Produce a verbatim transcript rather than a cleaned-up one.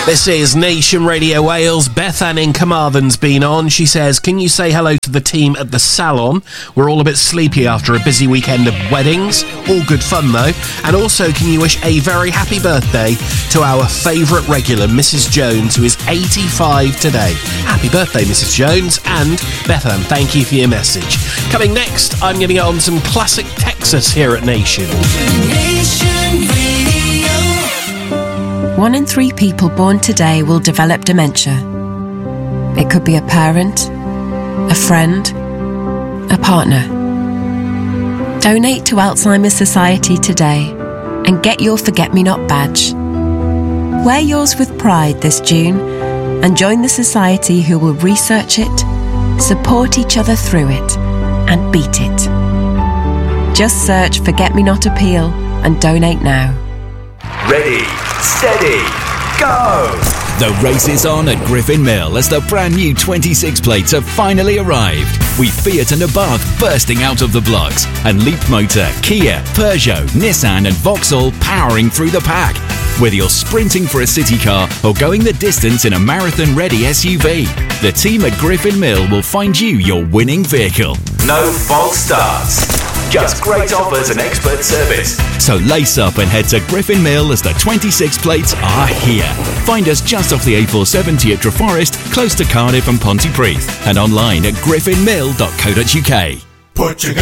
This is Nation Radio Wales. Beth Ann in Carmarthen's been on. She says, can you say hello to the team at the salon? We're all a bit sleepy after a busy weekend of weddings. All good fun, though. And also, can you wish a very happy birthday to our favourite regular, Missus Jones, who is eighty-five today. Happy birthday, Missus Jones. And Beth Ann, thank you for your message. Coming next, I'm going to get on some classic Texas here at Nation. Nation Radio. One in three people born today will develop dementia. It could be a parent, a friend, a partner. Donate to Alzheimer's Society today and get your Forget-Me-Not badge. Wear yours with pride this June and join the society who will research it, support each other through it, and beat it. Just search Forget-Me-Not Appeal and donate now. Ready, steady, go! The race is on at Griffin Mill as the brand new twenty-six plates have finally arrived, with Fiat and Abarth bursting out of the blocks, and Leapmotor, Kia, Peugeot, Nissan and Vauxhall powering through the pack. Whether you're sprinting for a city car or going the distance in a marathon-ready S U V, the team at Griffin Mill will find you your winning vehicle. No false starts. Just great offers and expert service. So lace up and head to Griffin Mill as the twenty-six plates are here. Find us just off the A four seventy at Treforest, close to Cardiff and Pontypridd, and online at griffin mill dot co dot uk. Put your